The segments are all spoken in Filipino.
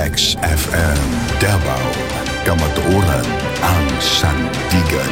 XFM Davao, kamatuoran ang sandigan.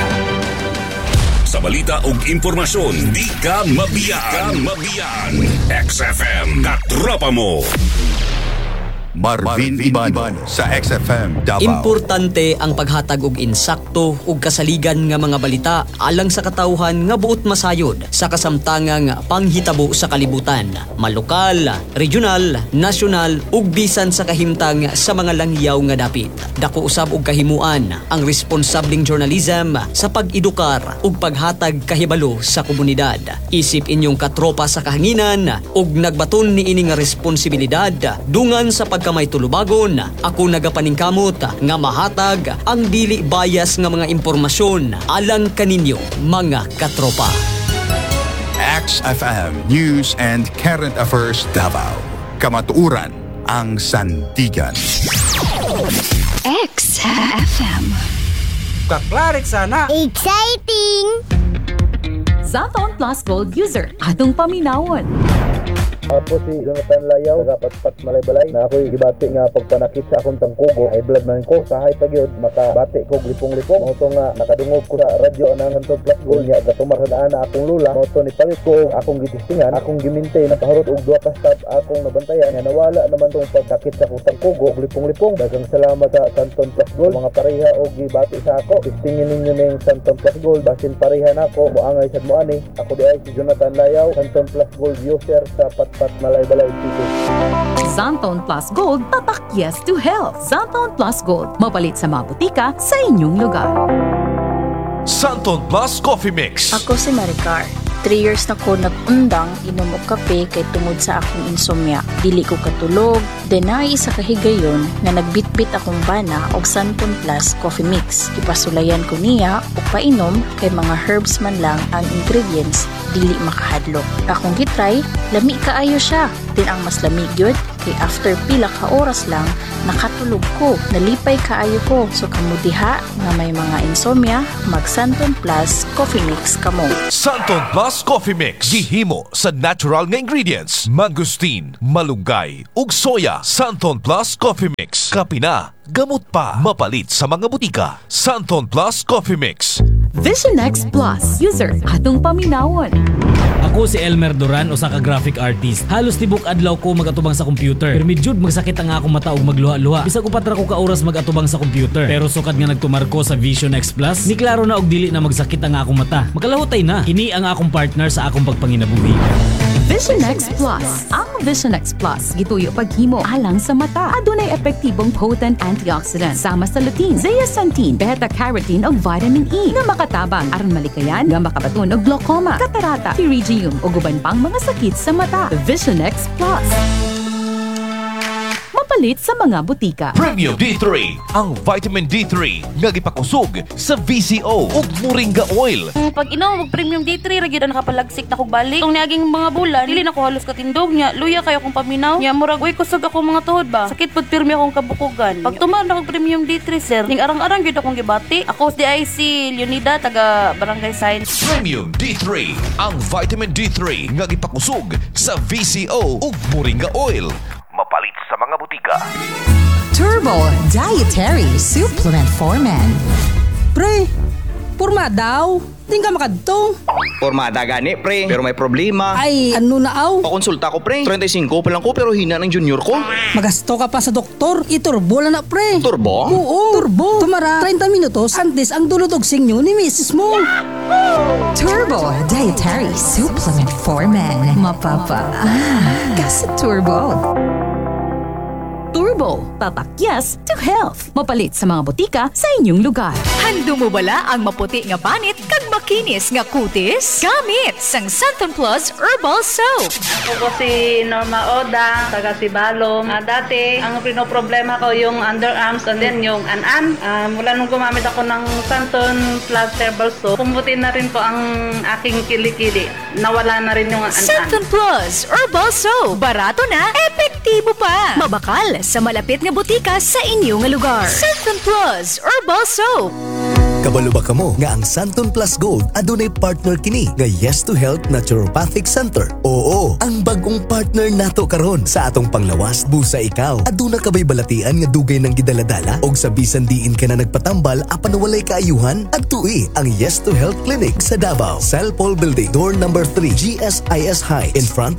Sa balita ug impormasyon, di ka mabiyaan. XFM Katropa mo. Marvin Iban sa XFM Davao. Importante ang paghatag og insakto ug kasaligan nga mga balita alang sa katawhan nga buot masayod sa kasamtangang panghitabo sa kalibutan, malokal, regional, nasyonal ug bisan sa kahimtang sa mga langyaw nga dapit. Dako usab og kahimuan ang responsableng journalism sa pag-edukar ug paghatag kahibalo sa komunidad. Isip inyong katropa sa kahanginan ug nagbaton ni ini nga responsibilidad dungan sa kamay tulubagon, ako nagapaningkamot nga mahatag ang dili bias nga mga impormasyon alang kaninyo mga katropa. XFM News and Current Affairs Davao, kamatuoran ang sandigan. XFM. Kaklarit sana. Exciting! Zaton Plus Gold user, atong paminawon. Ako si Jonathan Layaw, taga-Patpat Malaybalay, na ako'y gibati nga pagpanakit sa akong tangkugo, ay blood man ko, sahay pagyod, makabati ko lipong-lipong. Mauto nga, nakadungog ko sa radyo ng Hantod Plus Gold niya, gatumarsadaan na akong lula. Mauto ni palit ko, akong gitistingan, akong gimintay, nakahurot og 2 ka staff akong nabantayan, nga nawala naman tong pagkakit sa akong tangkugo, lipong-lipong. Dagang salamat sa Santon Plus Gold, mga pareha o gibati sa ako. Tistingin ninyo ng Santon Plus Gold, basin pareha na ako, muangay sa moani. Ako di ay si Jonathan Layaw, Santon Plus Gold user sa Patpat Malaybalay City. Zanton Plus Gold, tatak yes to health. Zanton Plus Gold, mapalit sa mga butika sa inyong lugar. Santon Plus Coffee Mix. Ako si Maricar. 3 years na ko nag-undang inom og kape kay tungod sa akong insomnia. Dili ko katulog, denay sa kahigayon nga nagbitbit akong bana og Santon Plus Coffee Mix. Ipasulayan ko niya og painom kay mga herbs man lang ang ingredients, dili makahadlok. Akong gitry, lami kaayo siya. Din ang mas lamig gyud kay after pila ka oras lang nakatulog ko, nalipay kaayo ko. So kamudiha nga may mga insomnia, mag Santon Plus Coffee Mix kamo. Santon Plus Coffee Mix, gihimo sa natural nga ingredients, mangosteen, malunggay ug soya. Santon Plus Coffee Mix, kapina, gamot pa, mapalit sa mga butika. Santon Plus Coffee Mix. Vision X Plus user, atong paminawon. Ako si Elmer Duran, usa ka graphic artist. Halos tibok adlaw ko magatubang sa computer. Pero medjud magsakit ang akong mata ug magluha-luha. Bisag upat ra ko ka oras magatubang sa computer. Pero sukad nga nagtumar ko sa Vision X Plus, ni klaro na og dili na magsakit ang akong mata. Makalahutay na. Kini ang akong partner sa akong pagpanginabuhi. Vision X Plus. Ang Vision X Plus gituyo paghimo alang sa mata. Adunay epektibong potent antioxidant sama sa lutein, zeaxanthin, beta-carotene ug vitamin E nga makatabang aron malikayan nga makabaton og glaucoma, katarata, pterygium ug uban pang mga sakit sa mata. Vision X Plus. Mapalit sa mga butika. Premium D3, ang vitamin D3 nga gipakusog sa VCO ug moringa oil. Pag inom og Premium D3 ra gyud nakapalagsik na kog balik. Tong niaging mga bulan dili na ko halos katindog nya. Luya kayo akong paminaw. Nya murag uy kusog ako mga tuhod ba. Sakit pud pirmi akong kabukugan. Pag tumar na kog Premium D3 sir, ning arang-arang gyud akong gibati. Ako si DIC Leonida taga Barangay Science. Premium D3, ang vitamin D3 nga gipakusog sa VCO ug moringa oil. Mapalit sa mga butika. Turbo Dietary Supplement for Men. Pre, purma daw. Di ka makadto. Pormada gani, pre. Pero may problema. Ay, ano na aw? Pakonsulta ko, pre. 35 pa lang ko pero hina ng junior ko. Magasto ka pa sa doktor. Iturbo lang na, pre. Turbo? Oo, turbo. Tumara 30 minutos antes ang duludog sinyo ni misis mo. Turbo Dietary Supplement for Men. Mapapa. Kasi turbo. Turbo, tatak yes to health. Mapalit sa mga butika sa inyong lugar. Hando mo bala ang maputi nga banit kag makinis nga kutis? Gamit sang Santon Plus Herbal Soap. Ako si Norma Oda, taga Sibalom. Dati, ang pinoproblema ko yung underarms and then yung an-an. Mula nung gumamit ako ng Santon Plus Herbal Soap, pumuti na rin po ang aking kilikili. Nawala na rin yung an-an. Santon Plus Herbal Soap. Barato na, epektibo pa. Mabakal sa malapit nga butika sa inyong lugar. Santon Plus Herbal Soap. Kabalo ba kamo nga ang Santon Plus Gold adunay partner kini nga Yes to Health Naturopathic Center? Oo, ang bagong partner nato karon sa atong panglawas busa ikaw. Aduna kabay balatian nga dugay ng gidaladala og sa bisan diin ka na nagpatambal apan walay kaayuhan adtui ang Yes to Health Clinic sa Davao, Cell Paul Building, door number 3, GSIS High in front